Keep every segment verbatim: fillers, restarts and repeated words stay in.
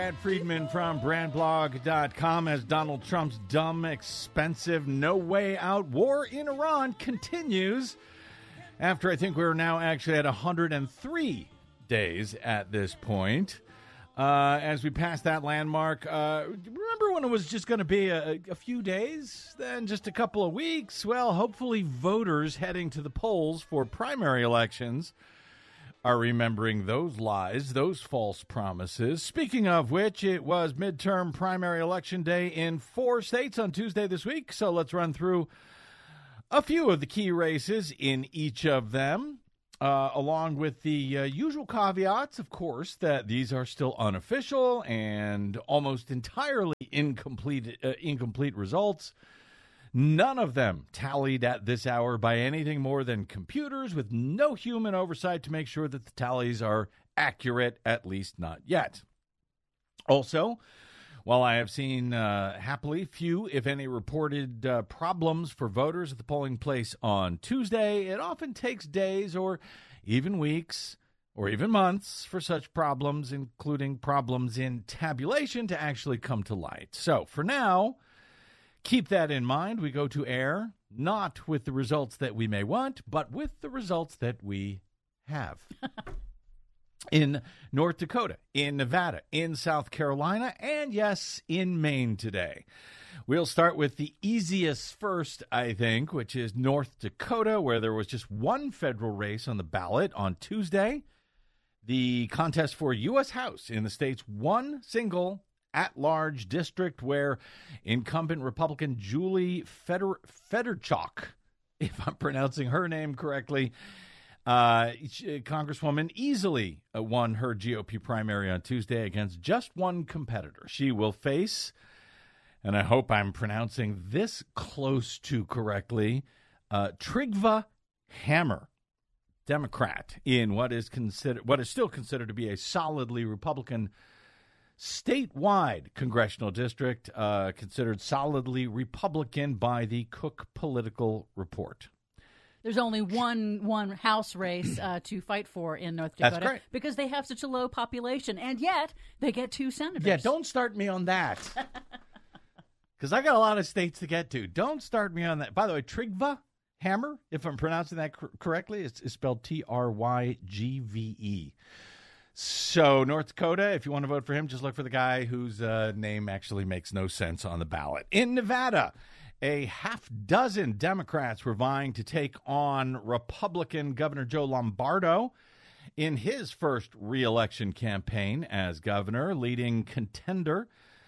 Brad Friedman from brand blog dot com. As Donald Trump's dumb, expensive, no way out war in Iran continues after I think we're now actually at one hundred three days at this point. Uh, as we pass that landmark, uh, remember when it was just going to be a, a few days, then just a couple of weeks? Well, hopefully voters heading to the polls for primary elections are remembering those lies, those false promises. Speaking of which, it was midterm primary election day in four states on Tuesday this week. So let's run through a few of the key races in each of them, uh, along with the uh, usual caveats, of course, that these are still unofficial and almost entirely incomplete, uh, incomplete results. None of them tallied at this hour by anything more than computers with no human oversight to make sure that the tallies are accurate, at least not yet. Also, while I have seen uh, happily few, if any, reported uh, problems for voters at the polling place on Tuesday, it often takes days or even weeks or even months for such problems, including problems in tabulation, to actually come to light. So for now, keep that in mind. We go to air, not with the results that we may want, but with the results that we have. In North Dakota, in Nevada, in South Carolina, and yes, in Maine today. We'll start with the easiest first, I think, which is North Dakota, where there was just one federal race on the ballot on Tuesday. The contest for U S House in the state's one single at-large district where incumbent Republican Julie Feder- Federchuk, if I'm pronouncing her name correctly, uh, Congresswoman easily won her G O P primary on Tuesday against just one competitor. She will face, and I hope I'm pronouncing this close to correctly, uh, Trygve Hammer, Democrat, in what is considered what is still considered to be a solidly Republican statewide congressional district, uh, considered solidly Republican by the Cook Political Report. There's only one one House race uh, to fight for in North Dakota. That's great. Because they have such a low population, and yet they get two senators. Yeah, don't start me on that. Because I got a lot of states to get to. Don't start me on that. By the way, Trygve Hammer, if I'm pronouncing that cor- correctly, it's, it's spelled T R Y G V E. So, North Dakota, if you want to vote for him, just look for the guy whose uh, name actually makes no sense on the ballot. In Nevada, a half dozen Democrats were vying to take on Republican Governor Joe Lombardo in his first re-election campaign as governor. Leading contender,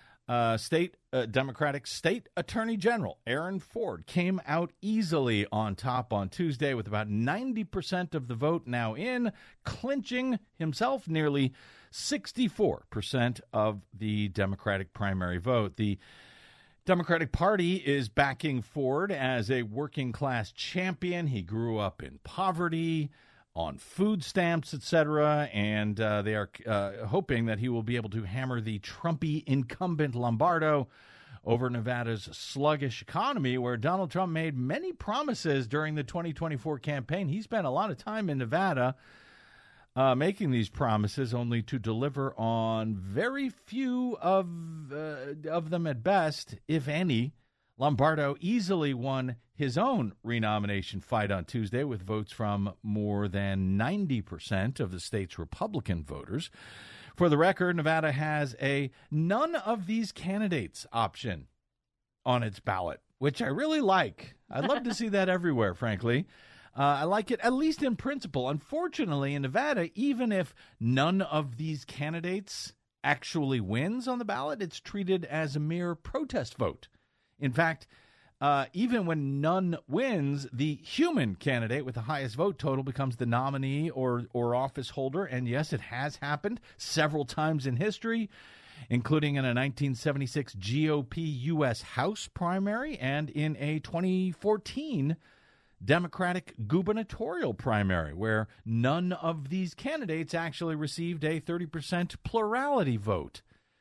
uh, state uh, Democratic State Attorney General Aaron Ford came out easily on top on Tuesday with about ninety percent of the vote now in, clinching himself nearly sixty-four percent of the Democratic primary vote. The Democratic Party is backing Ford as a working-class champion. He grew up in poverty, on food stamps, et cetera, and uh, they are uh, hoping that he will be able to hammer the Trumpy incumbent Lombardo over Nevada's sluggish economy, where Donald Trump made many promises during the twenty twenty-four campaign. He spent a lot of time in Nevada uh, making these promises, only to deliver on very few of uh, of them at best, if any. Lombardo easily won his own renomination fight on Tuesday with votes from more than ninety percent of the state's Republican voters. For the record, Nevada has a none of these candidates option on its ballot, which I really like. I'd love to see that everywhere, frankly. Uh, I like it, at least in principle. Unfortunately, in Nevada, even if none of these candidates actually wins on the ballot, it's treated as a mere protest vote. In fact, uh, even when none wins, the human candidate with the highest vote total becomes the nominee or, or office holder. And yes, it has happened several times in history, including in a nineteen seventy-six G O P U S House primary and in a twenty fourteen Democratic gubernatorial primary, where none of these candidates actually received a thirty percent plurality vote.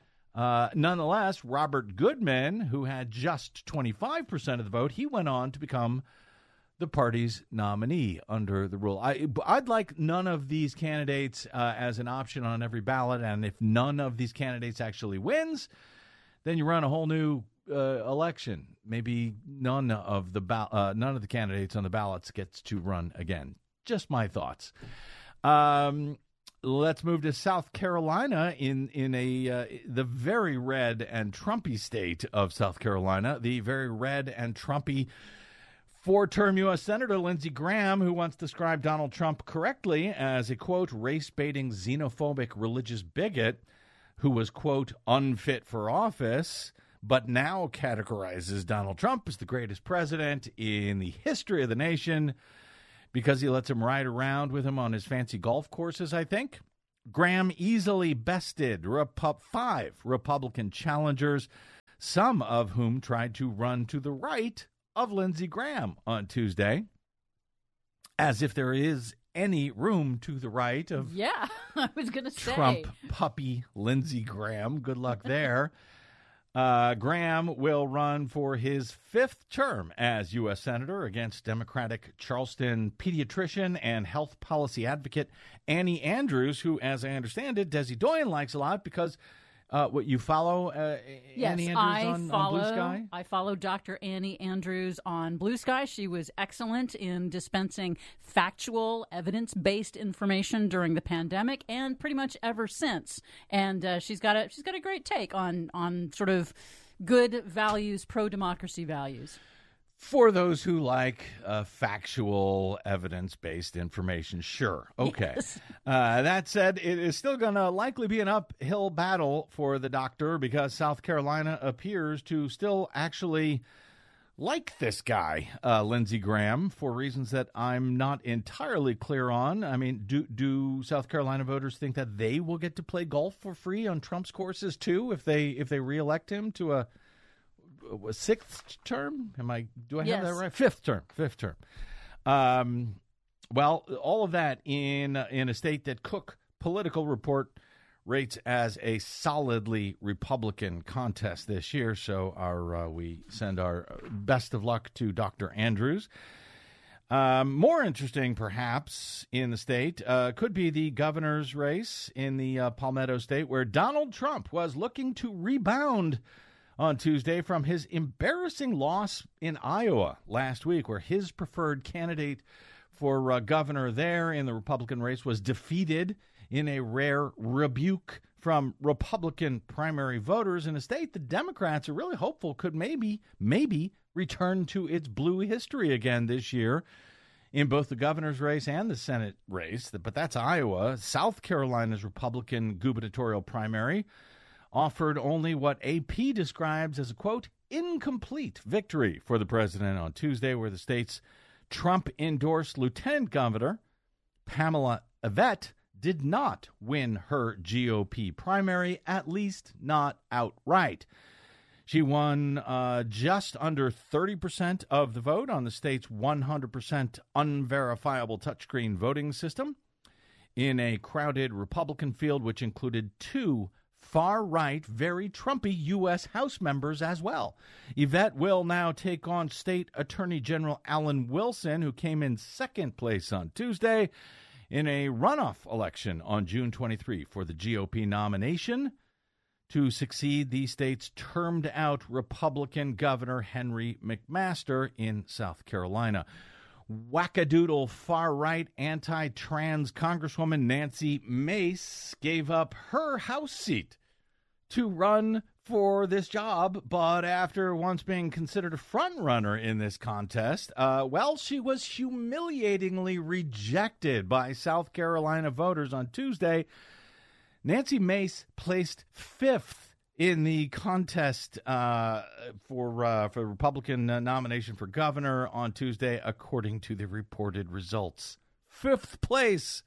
Uh, nonetheless, Robert Goodman, who had just twenty-five percent of the vote, he went on to become the party's nominee under the rule. I, I'd like none of these candidates uh, as an option on every ballot, and if none of these candidates actually wins, then you run a whole new uh, election. Maybe none of the ba- uh, none of the candidates on the ballots gets to run again. Just my thoughts. Um, let's move to South Carolina in in a uh, the very red and Trumpy state of South Carolina, the very red and Trumpy four-term U S Senator Lindsey Graham, who once described Donald Trump correctly as a, quote, race-baiting, xenophobic religious bigot who was, quote, unfit for office, but now categorizes Donald Trump as the greatest president in the history of the nation because he lets him ride around with him on his fancy golf courses, I think. Graham easily bested Repu- five Republican challengers, some of whom tried to run to the right of Lindsey Graham on Tuesday, as if there is any room to the right of yeah, I was going to say Trump puppy Lindsey Graham. Good luck there. uh, Graham will run for his fifth term as U S Senator against Democratic Charleston pediatrician and health policy advocate Annie Andrews, who, as I understand it, Desi Doyen likes a lot because Uh, what you follow uh, yes, Annie Andrews I on, follow, on Blue Sky? I follow Doctor Annie Andrews on Blue Sky. She was excellent in dispensing factual, evidence-based information during the pandemic, and pretty much ever since. And uh, she's got a she's got a great take on on sort of good values, pro-democracy values. For those who like uh, factual, evidence-based information, sure. Okay. Yes. Uh, that said, it is still going to likely be an uphill battle for the doctor because South Carolina appears to still actually like this guy, uh, Lindsey Graham, for reasons that I'm not entirely clear on. I mean, do do South Carolina voters think that they will get to play golf for free on Trump's courses too if they if they reelect him to a A sixth term? Am I? Do I have yes. that right? Fifth term. Fifth term. Um, well, all of that in in a state that Cook Political Report rates as a solidly Republican contest this year. So our uh, we send our best of luck to Doctor Andrews. Um, more interesting, perhaps, in the state uh, could be the governor's race in the uh, Palmetto State, where Donald Trump was looking to rebound on Tuesday from his embarrassing loss in Iowa last week, where his preferred candidate for uh, governor there in the Republican race was defeated in a rare rebuke from Republican primary voters in a state the Democrats are really hopeful could maybe, maybe return to its blue history again this year in both the governor's race and the Senate race. But that's Iowa. South Carolina's Republican gubernatorial primary offered only what A P describes as a, quote, incomplete victory for the president on Tuesday, where the state's Trump-endorsed lieutenant governor, Pamela Yvette, did not win her G O P primary, at least not outright. She won uh, just under thirty percent of the vote on the state's one hundred percent unverifiable touchscreen voting system in a crowded Republican field, which included two far-right, very Trumpy U S House members as well. Yvette will now take on State Attorney General Alan Wilson, who came in second place on Tuesday in a runoff election on June twenty-third for the G O P nomination to succeed the state's termed-out Republican Governor Henry McMaster in South Carolina. Wackadoodle far-right anti-trans Congresswoman Nancy Mace gave up her House seat to run for this job, but after once being considered a front-runner in this contest, uh, well, she was humiliatingly rejected by South Carolina voters on Tuesday. Nancy Mace placed fifth in the contest uh, for uh, for the Republican uh, nomination for governor on Tuesday, according to the reported results. Fifth place.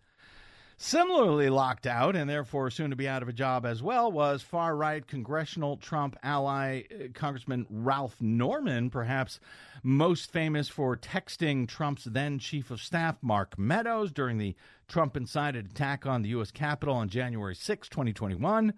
Similarly locked out, and therefore soon to be out of a job as well, was far-right congressional Trump ally uh, Congressman Ralph Norman, perhaps most famous for texting Trump's then chief of staff, Mark Meadows, during the Trump-incited attack on the U S Capitol on January sixth, twenty twenty-one,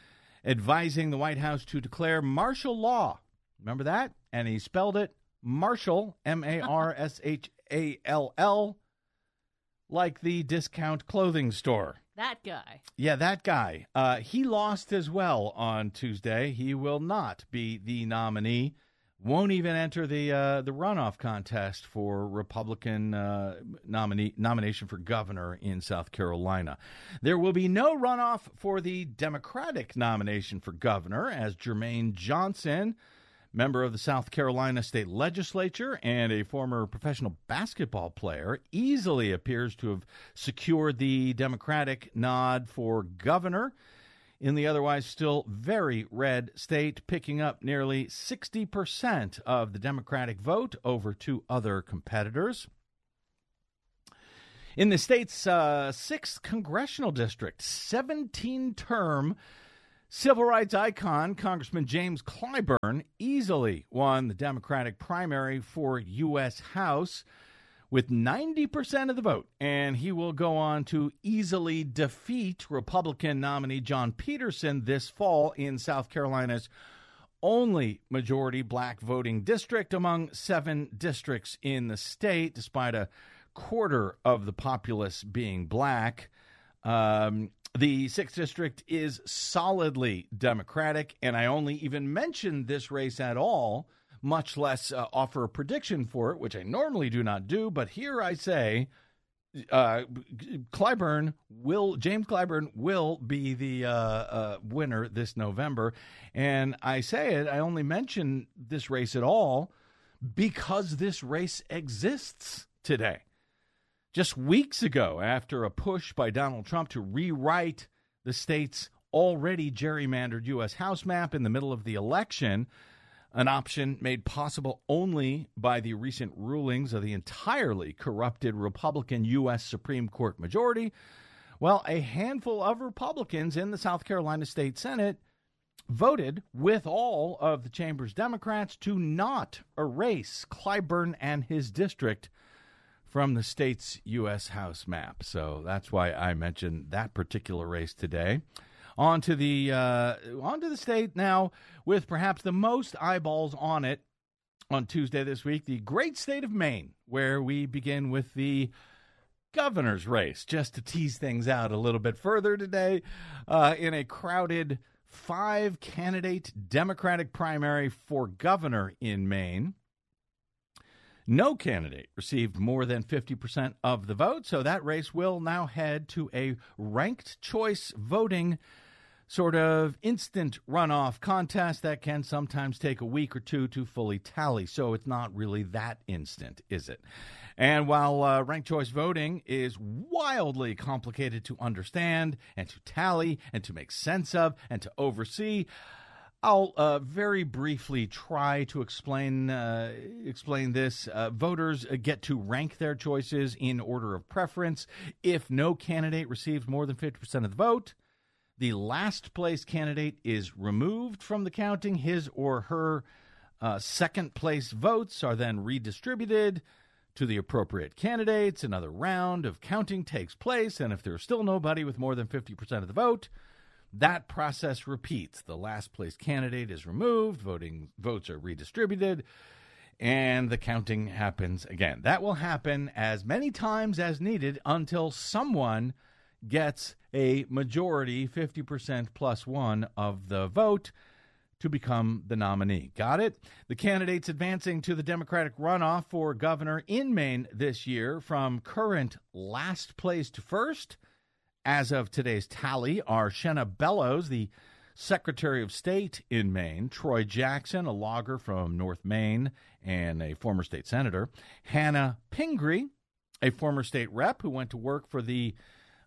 advising the White House to declare martial law. Remember that? And he spelled it Marshall, M A R S H A L L, like the discount clothing store. That guy. Yeah, that guy. Uh, he lost as well on Tuesday. He will not be the nominee. Won't even enter the uh, the runoff contest for Republican uh, nominee nomination for governor in South Carolina. There will be no runoff for the Democratic nomination for governor, as Jermaine Johnson, member of the South Carolina State Legislature and a former professional basketball player, easily appears to have secured the Democratic nod for governor in the otherwise still very red state, picking up nearly sixty percent of the Democratic vote over two other competitors. In the state's uh, sixth congressional district, seventeen-term civil rights icon Congressman James Clyburn easily won the Democratic primary for U S House with ninety percent of the vote, and he will go on to easily defeat Republican nominee John Peterson this fall in South Carolina's only majority black voting district among seven districts in the state, despite a quarter of the populace being black. Um, the sixth district is solidly Democratic, and I only even mentioned this race at all, much less uh, offer a prediction for it, which I normally do not do. But here I say, uh, Clyburn will, James Clyburn will be the uh, uh, winner this November. And I say it, I only mention this race at all because this race exists today. Just weeks ago, after a push by Donald Trump to rewrite the state's already gerrymandered U S House map in the middle of the election, an option made possible only by the recent rulings of the entirely corrupted Republican U S Supreme Court majority, well, a handful of Republicans in the South Carolina State Senate voted with all of the chamber's Democrats to not erase Clyburn and his district from the state's U S House map. So that's why I mentioned that particular race today. On to the uh, on to the state now with perhaps the most eyeballs on it on Tuesday this week, the great state of Maine, where we begin with the governor's race. Just to tease things out a little bit further today, uh, in a crowded five-candidate Democratic primary for governor in Maine, no candidate received more than fifty percent of the vote, so that race will now head to a ranked choice voting sort of instant runoff contest that can sometimes take a week or two to fully tally. So it's not really that instant, is it? And while uh, ranked choice voting is wildly complicated to understand and to tally and to make sense of and to oversee, I'll uh, very briefly try to explain uh, explain this. Uh, voters get to rank their choices in order of preference. If no candidate receives more than fifty percent of the vote, the last place candidate is removed from the counting. His or her uh, second place votes are then redistributed to the appropriate candidates. Another round of counting takes place, and if there's still nobody with more than fifty percent of the vote, that process repeats. The last place candidate is removed, voting votes are redistributed, and the counting happens again. That will happen as many times as needed until someone gets a majority, fifty percent plus one of the vote, to become the nominee. Got it? The candidates advancing to the Democratic runoff for governor in Maine this year, from current last place to first, as of today's tally, are Shenna Bellows, the Secretary of State in Maine, Troy Jackson, a logger from North Maine and a former state senator, Hannah Pingree, a former state rep who went to work for the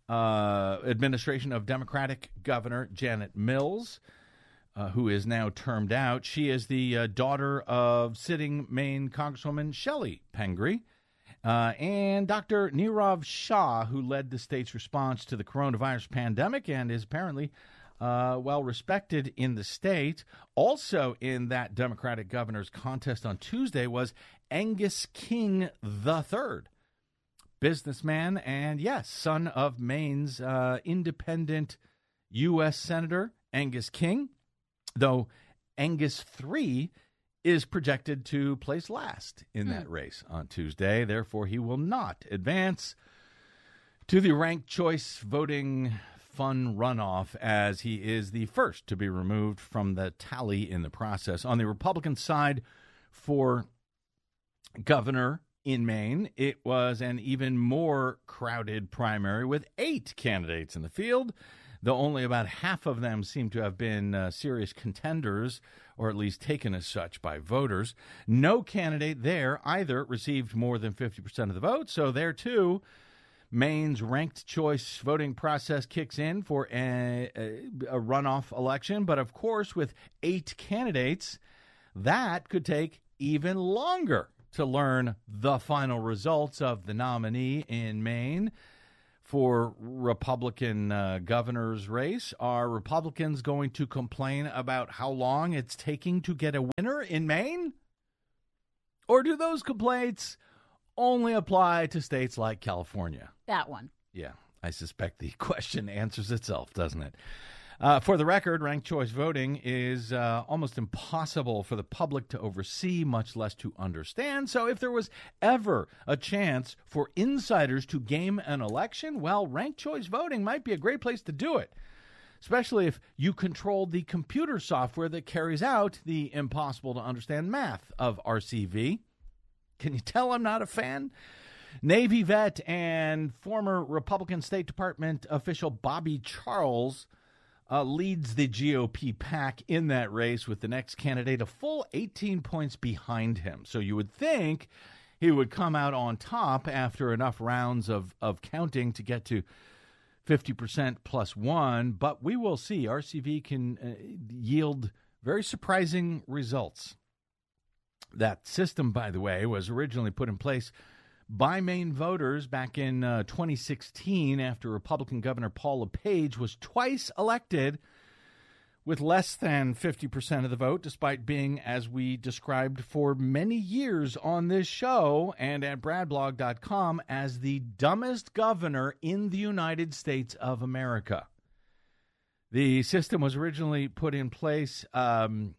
uh, administration of Democratic Governor Janet Mills, uh, who is now termed out. She is the uh, daughter of sitting Maine Congresswoman Shelley Pingree, Uh, and Doctor Nirav Shah, who led the state's response to the coronavirus pandemic and is apparently uh, well respected in the state. Also in that Democratic governor's contest on Tuesday was Angus King the third, businessman and, yes, son of Maine's uh, independent U S Senator Angus King, though Angus the third is projected to place last in that race on Tuesday. Therefore, he will not advance to the ranked choice voting fun runoff, as he is the first to be removed from the tally in the process. On the Republican side, for governor in Maine, it was an even more crowded primary with eight candidates in the field, though only about half of them seem to have been uh, serious contenders, or at least taken as such by voters. No candidate there either received more than fifty percent of the vote, so there too, Maine's ranked choice voting process kicks in for a, a, a runoff election. But of course, with eight candidates, that could take even longer to learn the final results of the nominee in Maine for Republican uh, governor's race. Are Republicans going to complain about how long it's taking to get a winner in Maine? Or do those complaints only apply to states like California? That one. Yeah, I suspect the question answers itself, doesn't it? Uh, for the record, ranked choice voting is uh, almost impossible for the public to oversee, much less to understand. So if there was ever a chance for insiders to game an election, well, ranked choice voting might be a great place to do it, especially if you control the computer software that carries out the impossible-to-understand math of R C V. Can you tell I'm not a fan? Navy vet and former Republican State Department official Bobby Charles uh, leads the G O P pack in that race, with the next candidate a full eighteen points behind him. So you would think he would come out on top after enough rounds of, of counting to get to fifty percent plus one, but we will see. R C V can uh, yield very surprising results. That system, by the way, was originally put in place by Maine voters back in uh, twenty sixteen after Republican Governor Paul LePage was twice elected with less than fifty percent of the vote, despite being, as we described for many years on this show and at brad blog dot com, as the dumbest governor in the United States of America. The system was originally put in place um,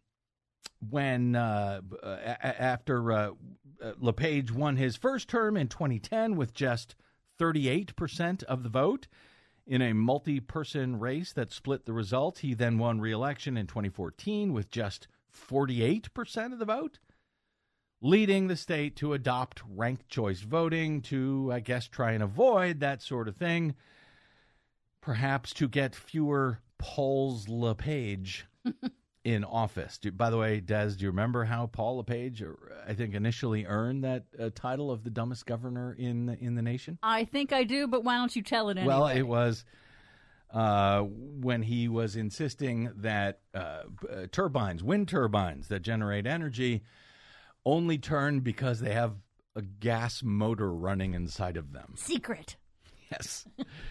when uh, after uh, LePage won his first term in twenty ten with just thirty-eight percent of the vote in a multi-person race that split the result. He then won re-election in twenty fourteen with just forty-eight percent of the vote, leading the state to adopt ranked choice voting to, I guess, try and avoid that sort of thing, perhaps to get fewer Paul's LePage in office. Do, by the way, Des, do you remember how Paul LePage, I think, initially earned that uh, title of the dumbest governor in in the nation? I think I do, but why don't you tell it anyway? Well, it was uh, when he was insisting that uh, uh, turbines, wind turbines that generate energy, only turn because they have a gas motor running inside of them. Secret. Yes.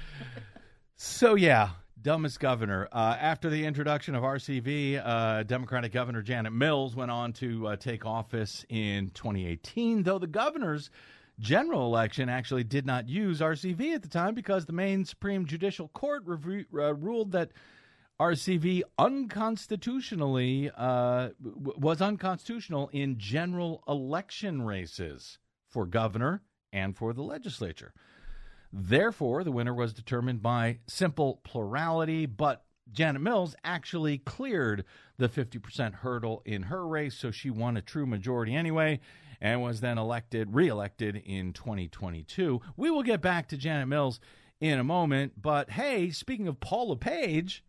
So, yeah. Dumbest governor. Uh, after the introduction of R C V, uh, Democratic Governor Janet Mills went on to uh, take office in twenty eighteen, though the governor's general election actually did not use R C V at the time because the Maine Supreme Judicial Court re- uh, ruled that R C V unconstitutionally uh, w- was unconstitutional in general election races for governor and for the legislature. Therefore, the winner was determined by simple plurality, but Janet Mills actually cleared the fifty percent hurdle in her race, so she won a true majority anyway and was then elected, re-elected in twenty twenty-two. We will get back to Janet Mills in a moment, but hey, speaking of Paul LePage,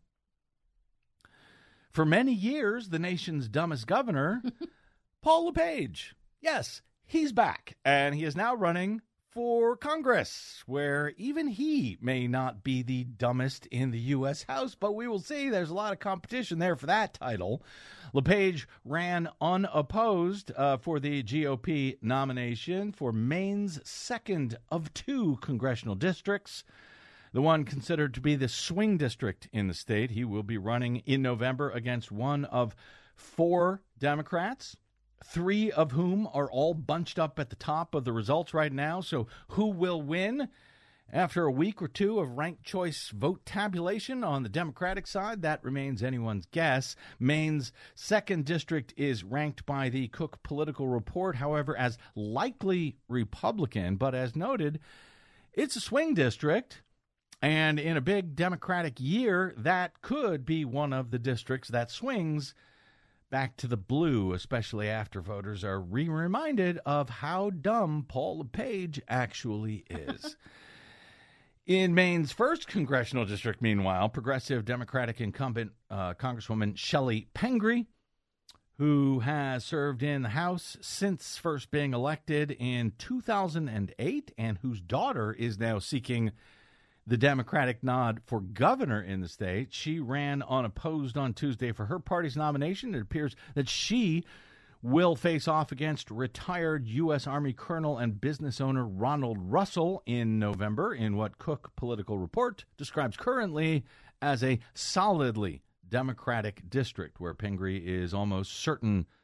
for many years, the nation's dumbest governor, Paul LePage, yes, he's back, and he is now running for Congress, where even he may not be the dumbest in the U S House, but we will see. There's a lot of competition there for that title. LePage ran unopposed uh, for the G O P nomination for Maine's second of two congressional districts, the one considered to be the swing district in the state. He will be running in November against one of four Democrats, three of whom are all bunched up at the top of the results right now. So who will win? After a week or two of ranked choice vote tabulation on the Democratic side, that remains anyone's guess. Maine's second district is ranked by the Cook Political Report, however, as likely Republican. But as noted, it's a swing district, and in a big Democratic year, that could be one of the districts that swings back to the blue, especially after voters are re-reminded of how dumb Paul LePage actually is. In Maine's first congressional district, meanwhile, progressive Democratic incumbent uh, Congresswoman Shelley Pingree, who has served in the House since first being elected in two thousand eight and whose daughter is now seeking the Democratic nod for governor in the state. She ran unopposed on Tuesday for her party's nomination. It appears that she will face off against retired U S. Army Colonel and business owner Ronald Russell in November in what Cook Political Report describes currently as a solidly Democratic district where Pingree is almost certain